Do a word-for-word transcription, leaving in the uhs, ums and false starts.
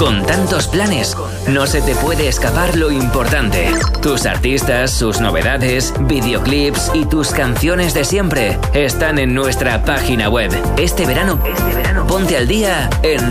Con tantos planes, no se te puede escapar lo importante. Tus artistas, sus novedades, videoclips y tus canciones de siempre están en nuestra página web. Este verano, este verano ponte al día en